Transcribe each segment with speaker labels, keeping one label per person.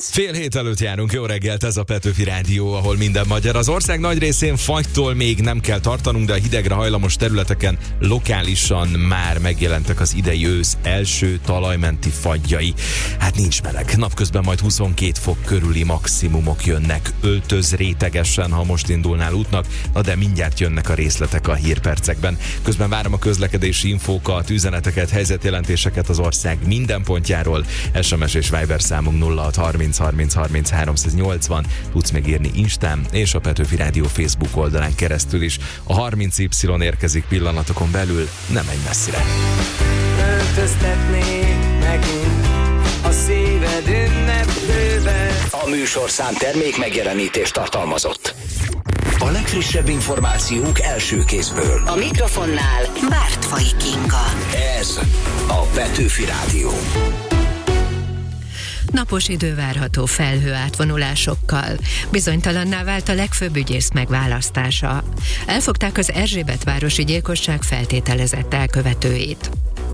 Speaker 1: Fél hét előtt járunk, jó reggelt, ez a Petőfi Rádió, ahol minden magyar. Az ország nagy részén fagytól még nem kell tartanunk, de a hidegre hajlamos területeken lokálisan már megjelentek az idei ősz első talajmenti fagyjai. Hát nincs meleg. Napközben majd 22 fok körüli maximumok jönnek. Öltöz rétegesen, ha most indulnál útnak, na de mindjárt jönnek a részletek a hírpercekben. Közben várom a közlekedési infókat, üzeneteket, helyzetjelentéseket az ország minden pontjáról. SMS és Viber számunk 0630 30 30 380. Tudsz még írni Instán és a Petőfi Rádió Facebook oldalán keresztül is. A 30Y érkezik pillanatokon belül, nem menj messzire.
Speaker 2: Öltöztetnék megint a szíved ünneplőbe.
Speaker 3: A műsorszám termék megjelenítést tartalmazott. A legfrissebb információk első kézből.
Speaker 4: A mikrofonnál Bártfai Kinga.
Speaker 3: Ez a Petőfi Rádió.
Speaker 5: Napos idő várható felhőátvonulásokkal. Bizonytalanná vált a legfőbb ügyész megválasztása. Elfogták az Erzsébetvárosi gyilkosság feltételezett elkövetőit.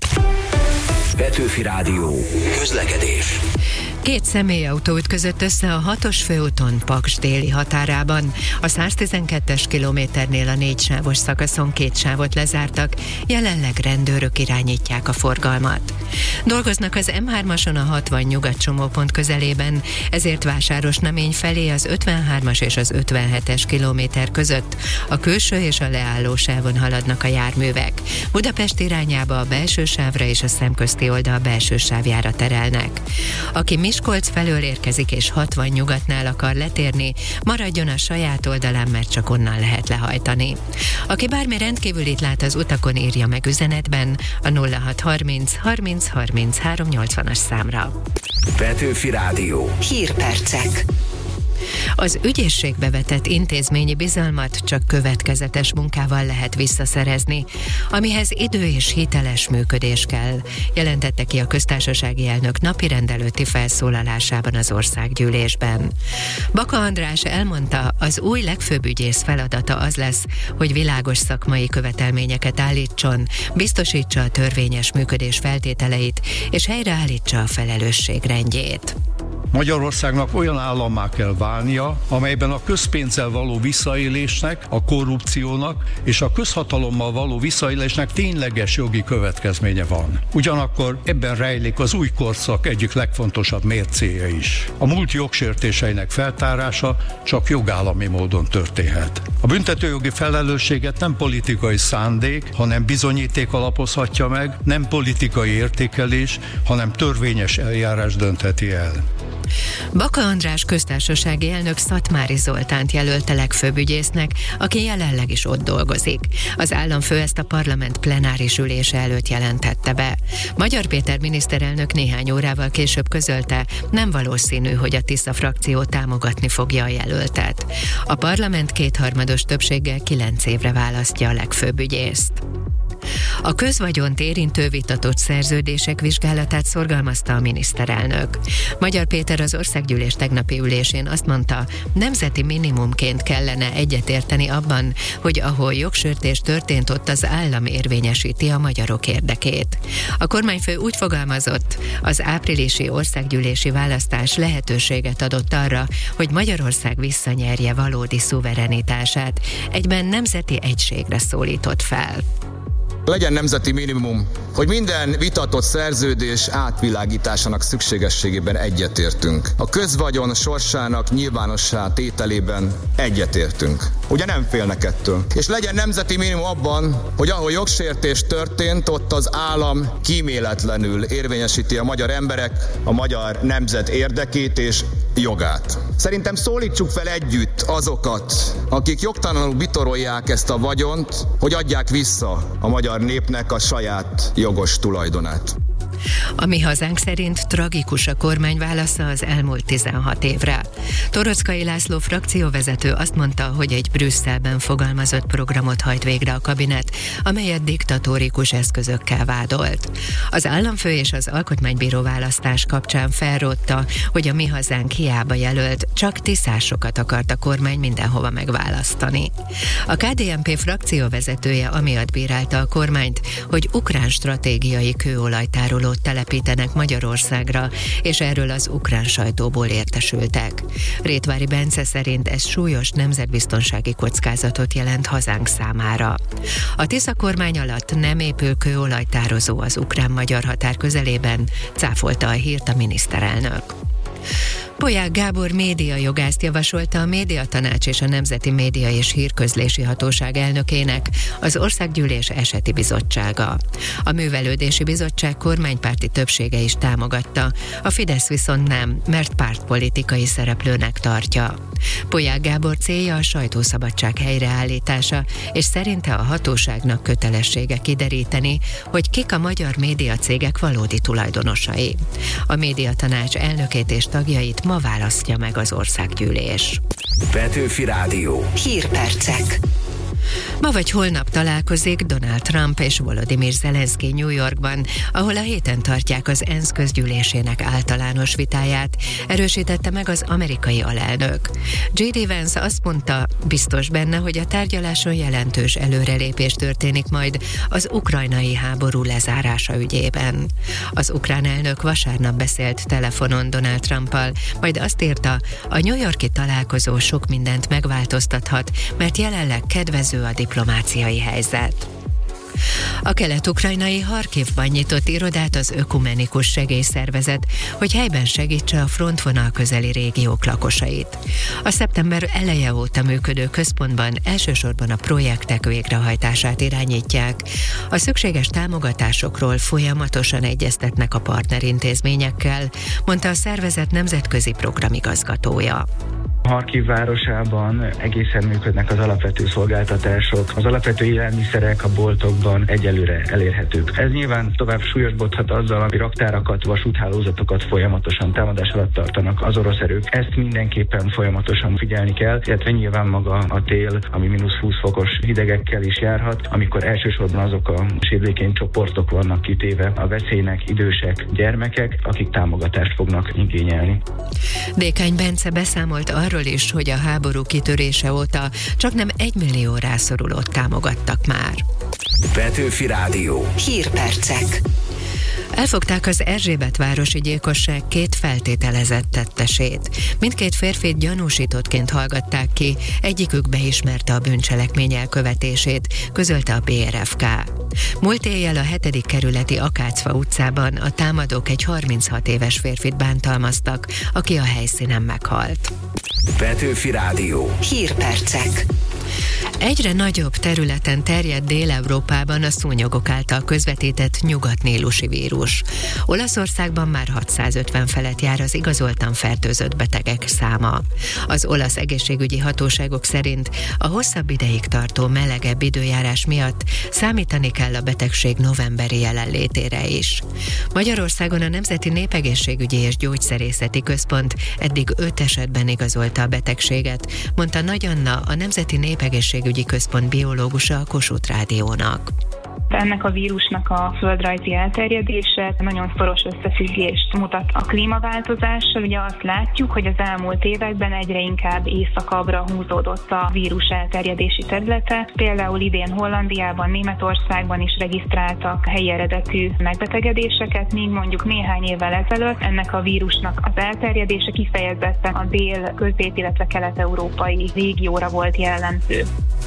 Speaker 3: Petőfi Rádió. Közlekedés.
Speaker 5: 2 személyautó ütközött össze a 6-os főúton Paks déli határában. A 112-es kilométernél a 4 sávos szakaszon 2 sávot lezártak, jelenleg rendőrök irányítják a forgalmat. Dolgoznak az M3-ason a 60 nyugat csomópont közelében, ezért Vásárosnamény felé az 53-as és az 57-es kilométer között a külső és a leálló sávon haladnak a járművek. Budapest irányába a belső sávra és a szemközti oldal belső sávjára terelnek. Aki Miskolc felől érkezik és 60 nyugatnál akar letérni, maradjon a saját oldalán, mert csak onnan lehet lehajtani. Aki bármi rendkívülit lát az utakon, írja meg üzenetben a 0630 30 30 380-as számra.
Speaker 3: Petőfi Rádió.
Speaker 4: Hírpercek.
Speaker 5: Az ügyészségbe vetett intézményi bizalmat csak következetes munkával lehet visszaszerezni, amihez idő és hiteles működés kell, jelentette ki a köztársasági elnök napirend előtti felszólalásában az országgyűlésben. Baka András elmondta, az új legfőbb ügyész feladata az lesz, hogy világos szakmai követelményeket állítson, biztosítsa a törvényes működés feltételeit és helyreállítsa a felelősség rendjét.
Speaker 6: Magyarországnak olyan állammá kell válnia, amelyben a közpénzzel való visszaélésnek, a korrupciónak és a közhatalommal való visszaélésnek tényleges jogi következménye van. Ugyanakkor ebben rejlik az új korszak egyik legfontosabb mércéje is. A múlt jogsértéseinek feltárása csak jogállami módon történhet. A büntetőjogi felelősséget nem politikai szándék, hanem bizonyíték alapozhatja meg, nem politikai értékelés, hanem törvényes eljárás döntheti el.
Speaker 5: Baka András köztársasági elnök Szatmári Zoltánt jelölte legfőbb ügyésznek, aki jelenleg is ott dolgozik. Az államfő ezt a parlament plenáris ülése előtt jelentette be. Magyar Péter miniszterelnök néhány órával később közölte, nem valószínű, hogy a Tisza frakció támogatni fogja a jelöltet. A parlament 2/3 többséggel 9 évre választja a legfőbb ügyészt. A közvagyont érintő vitatott szerződések vizsgálatát szorgalmazta a miniszterelnök. Magyar Péter az országgyűlés tegnapi ülésén azt mondta, nemzeti minimumként kellene egyetérteni abban, hogy ahol jogsértés történt, ott az állam érvényesíti a magyarok érdekét. A kormányfő úgy fogalmazott, az áprilisi országgyűlési választás lehetőséget adott arra, hogy Magyarország visszanyerje valódi szuverenitását, egyben nemzeti egységre szólított fel.
Speaker 7: Legyen nemzeti minimum, hogy minden vitatott szerződés átvilágításának szükségességében egyetértünk. A közvagyon sorsának nyilvánossá tételében egyetértünk. Ugye nem félnek ettől. És legyen nemzeti minimum abban, hogy ahol jogsértés történt, ott az állam kíméletlenül érvényesíti a magyar emberek, a magyar nemzet érdekét és jogát. Szerintem szólítsuk fel együtt azokat, akik jogtalanul bitorolják ezt a vagyont, hogy adják vissza a magyar népnek a saját jogos tulajdonát.
Speaker 5: A Mi Hazánk szerint tragikus a kormány válasza az elmúlt 16 évre. Torockai László frakcióvezető azt mondta, hogy egy Brüsszelben fogalmazott programot hajt végre a kabinet, amelyet diktatórikus eszközökkel vádolt. Az államfő és az alkotmánybíró választás kapcsán felrótta, hogy a Mi Hazánk hiába jelölt, csak tisztásokat akart a kormány mindenhova megválasztani. A KDNP frakcióvezetője amiatt bírálta a kormányt, hogy ukrán stratégiai kőolajtároló munkavállalót telepítenek Magyarországra, és erről az ukrán sajtóból értesültek. Rétvári Bence szerint ez súlyos nemzetbiztonsági kockázatot jelent hazánk számára. A Tisza kormány alatt nem épül kőolajtározó az ukrán-magyar határ közelében, cáfolta a hírt a miniszterelnök. Polyák Gábor médiajogászt javasolta a Médiatanács és a Nemzeti Média és Hírközlési Hatóság elnökének az Országgyűlés Eseti Bizottsága. A Művelődési Bizottság kormánypárti többsége is támogatta, a Fidesz viszont nem, mert pártpolitikai szereplőnek tartja. Polyák Gábor célja a sajtószabadság helyreállítása, és szerinte a hatóságnak kötelessége kideríteni, hogy kik a magyar médiacégek valódi tulajdonosai. A Médiatanács elnökét és tagjait ma választja meg az Országgyűlés.
Speaker 3: Petőfi Rádió.
Speaker 4: Hírpercek.
Speaker 5: Ma vagy holnap találkozik Donald Trump és Volodymyr Zelenszky New Yorkban, ahol a héten tartják az ENSZ közgyűlésének általános vitáját, erősítette meg az amerikai alelnök. J.D. Vance azt mondta, biztos benne, hogy a tárgyaláson jelentős előrelépés történik majd az ukrajnai háború lezárása ügyében. Az ukrán elnök vasárnap beszélt telefonon Donald Trumppal, majd azt írta, a New York-i találkozó sok mindent megváltoztathat, mert jelenleg kedvező a diplomáciai helyzet. A kelet-ukrajnai Harkivban nyitott irodát az Ökumenikus Segélyszervezet, hogy helyben segítse a frontvonal közeli régiók lakosait. A szeptember eleje óta működő központban elsősorban a projektek végrehajtását irányítják. A szükséges támogatásokról folyamatosan egyeztetnek a partnerintézményekkel, mondta a szervezet nemzetközi programigazgatója.
Speaker 8: Harkiv városában egészen működnek az alapvető szolgáltatások, az alapvető élelmiszerek a boltokban egyelőre elérhetők. Ez nyilván tovább súlyosbodhat azzal, hogy raktárakat, vasúthálózatokat folyamatosan támadás alatt tartanak az orosz erők. Ezt mindenképpen folyamatosan figyelni kell, illetve nyilván maga a tél, ami -20 fokos hidegekkel is járhat, amikor elsősorban azok a sérülékeny csoportok vannak kitéve a veszélynek, idősek, gyermekek, akik támogatást fognak igényelni.
Speaker 5: Dékány Bence beszámolt arról is, hogy a háború kitörése óta csaknem 1 millió rászorulót támogattak már.
Speaker 3: Petőfi Rádió.
Speaker 4: Hírpercek.
Speaker 5: Elfogták az Erzsébetvárosi gyilkosság 2 feltételezett tettesét. Mindkét férfit gyanúsítottként hallgatták ki, egyikük beismerte a bűncselekmény elkövetését, közölte a BRFK. Múlt éjjel a 7. kerületi Akácfa utcában a támadók egy 36 éves férfit bántalmaztak, aki a helyszínen meghalt.
Speaker 3: Petőfi Rádió.
Speaker 4: Hírpercek.
Speaker 5: Egyre nagyobb területen terjed Dél-Európában a szúnyogok által közvetített nyugatnílusi vírus. Olaszországban már 650 felett jár az igazoltan fertőzött betegek száma. Az olasz egészségügyi hatóságok szerint a hosszabb ideig tartó melegebb időjárás miatt számítani kell a betegség novemberi jelenlétére is. Magyarországon a Nemzeti Népegészségügyi és Gyógyszerészeti Központ eddig 5 esetben igazolta a betegséget, mondta Nagy Anna, a Nemzeti Népegészségügyi Központ biológusa a Kossuth Rádiónak.
Speaker 9: Ennek a vírusnak a földrajzi elterjedése nagyon szoros összefüggést mutat a klímaváltozással. Ugye azt látjuk, hogy az elmúlt években egyre inkább északabbra húzódott a vírus elterjedési területe. Például idén Hollandiában, Németországban is regisztráltak helyi eredetű megbetegedéseket, míg mondjuk néhány évvel ezelőtt ennek a vírusnak az elterjedése kifejezetten a dél-, közép-, illetve kelet-európai régióra volt jellemző.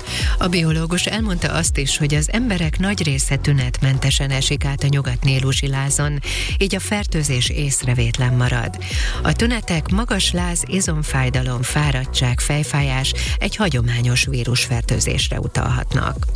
Speaker 5: A biológus elmondta azt is, hogy az emberek nagy része tünetmentesen esik át a nyugatnílusi lázon, így a fertőzés észrevétlen marad. A tünetek magas láz, izomfájdalom, fáradtság, fejfájás egy hagyományos vírusfertőzésre utalhatnak.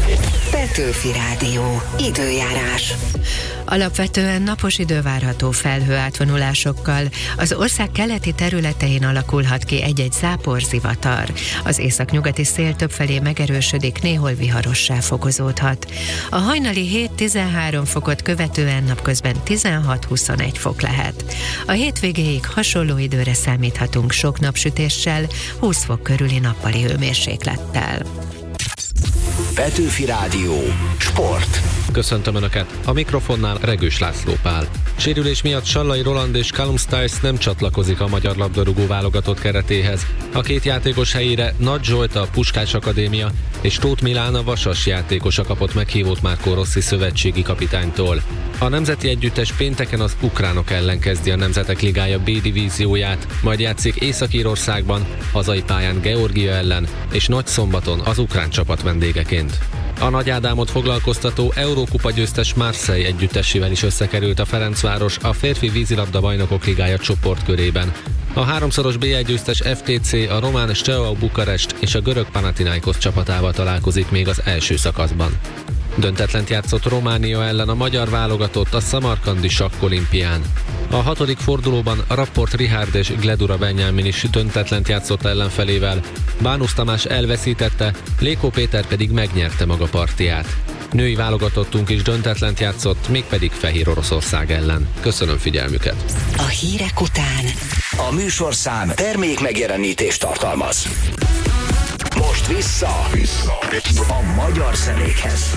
Speaker 4: Petőfi Rádió. Időjárás.
Speaker 5: Alapvetően napos idő várható felhőátvonulásokkal. Az ország keleti területein alakulhat ki egy-egy záporzivatar. Az északnyugati szél többfelé megerősödik, néhol viharossá fokozódhat. A hajnali 7-13 fokot követően napközben 16-21 fok lehet. A hétvégéig hasonló időre számíthatunk sok napsütéssel, 20 fok körüli nappali hőmérséklettel.
Speaker 3: Petőfi Rádió. Sport.
Speaker 10: köszöntöm Önöket, a mikrofonnál Regős László Pál. Sérülés miatt Sallai Roland és Callum Stiles nem csatlakozik a magyar labdarúgó válogatott keretéhez. A két játékos helyére Nagy Zsolt, a Puskás Akadémia és Tóth Milán, a Vasas játékosa kapott meghívót Marco Rossi szövetségi kapitánytól. A nemzeti együttes pénteken az ukránok ellen kezdi a Nemzetek Ligája B divízióját, majd játszik Észak-Írországban, hazai pályán Georgia ellen, és nagyszombaton az ukrán csapat vendégeként. A Nagy Ádámot foglalkoztató Eurókupa győztes Marseille együttesével is összekerült a Ferencváros a férfi vízilabda bajnokok ligája csoportkörében. A háromszoros BL győztes FTC a román Steaua Bukarest és a görög Panathinaikos csapatával találkozik még az első szakaszban. Döntetlent játszott Románia ellen a magyar válogatott a szamarkandi sakkolimpián. A 6. fordulóban Rapport Richard és Gledura Benyámin is döntetlent játszott ellenfelével. Bánusz Tamás elveszítette, Lékó Péter pedig megnyerte maga partiját. Női válogatottunk is döntetlent játszott, mégpedig Fehér Oroszország ellen. Köszönöm figyelmüket!
Speaker 4: A hírek után
Speaker 3: A műsorszám termék megjelenítést tartalmaz. Most vissza a magyar zenékhez.